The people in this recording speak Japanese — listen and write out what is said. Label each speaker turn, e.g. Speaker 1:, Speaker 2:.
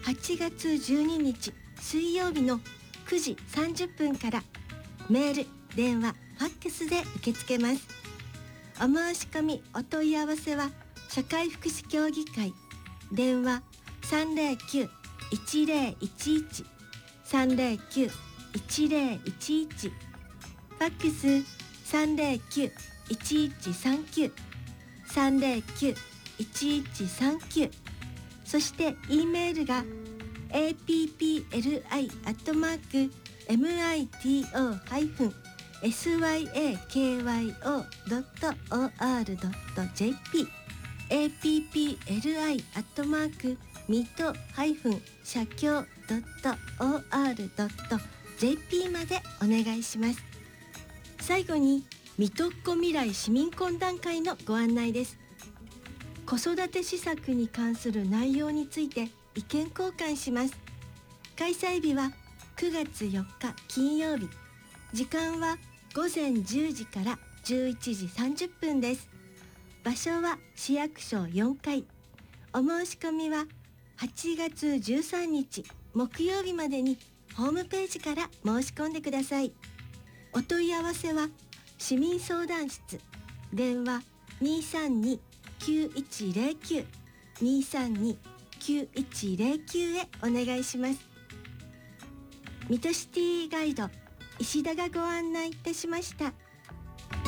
Speaker 1: 8月12日水曜日の9時30分からメール、電話、ファックスで受け付けます。お申し込みお問い合わせは社会福祉協議会、電話 309-1011 309-1011、ファックス 309-1139 309-1139、そして E メールが appli-mito-syakyo.or.jp appli-mito-syakyo.or.jp までお願いします。最後に水戸っ子未来市民懇談会のご案内です。子育て施策に関する内容について意見交換します。開催日は9月4日金曜日、時間は午前10時から11時30分です。場所は市役所4階。お申し込みは8月13日木曜日までにホームページから申し込んでください。お問い合わせは市民相談室、電話 232-9109 232-9109 へお願いします。水戸シティガイド石田がご案内いたしました。